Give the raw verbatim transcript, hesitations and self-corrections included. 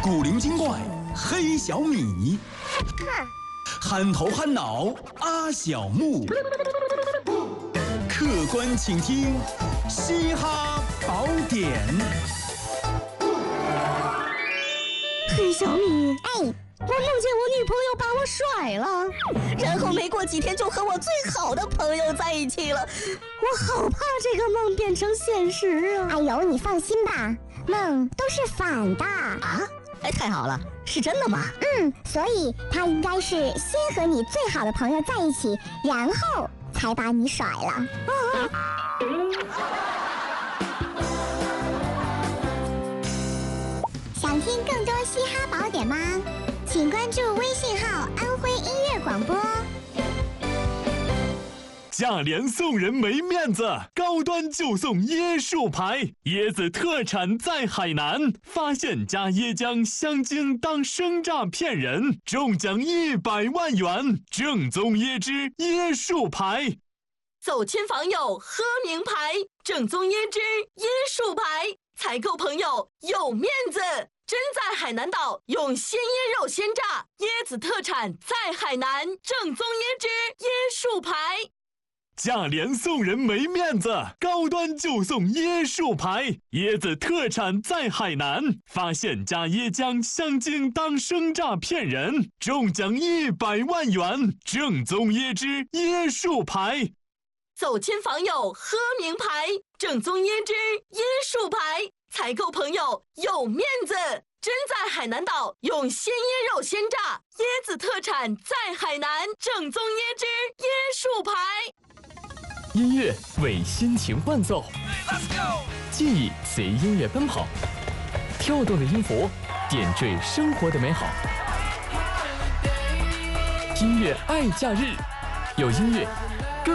古灵精怪黑小米，憨头憨脑阿小木，客官请听嘻哈宝典。 黑小米， 哎， 我梦见我女朋友把我甩了，然后没过几天就和我最好的朋友在一起了，我好怕这个梦变成现实啊！ 哎呦，你放心吧，梦都是反的啊！哎，太好了，是真的吗？ 嗯，所以他应该是先和你最好的朋友在一起，然后才把你甩了。啊想听更多嘻哈宝典吗？请关注微信号安徽音乐广播。 价廉送人没面子，高端就送椰树牌，椰子特产在海南，发现加椰浆香精当生榨骗人，中奖一百万元，正宗椰汁椰树牌。 走亲访友喝名牌，正宗椰汁椰树牌，采购朋友有面子。真在海南岛用鲜椰肉鲜榨，椰子特产在海南，正宗椰汁椰树牌。 价廉送人没面子，高端就送椰树牌，椰子特产在海南，发现加椰浆香精当生榨骗人，中奖一百万元，正宗椰汁椰树牌。 走亲访友喝名牌，正宗椰汁椰树牌，采购朋友有面子。真在海南岛用鲜椰肉鲜榨，椰子特产在海南，正宗椰汁椰树牌。 音乐为心情伴奏，记忆随音乐奔跑，跳动的音符点缀生活的美好。音乐爱假日，有音乐